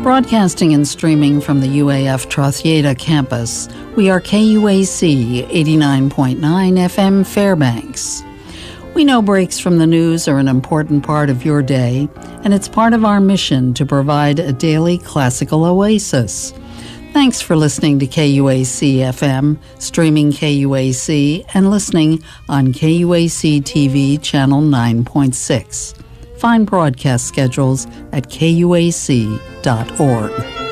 Broadcasting and streaming from the UAF Trothieda campus, we are KUAC 89.9 FM Fairbanks. We know breaks from the news are an important part of your day, and it's part of our mission to provide a daily classical oasis. Thanks for listening to KUAC FM, streaming KUAC, and listening on KUAC TV Channel 9.6. Find broadcast schedules at kuac.org.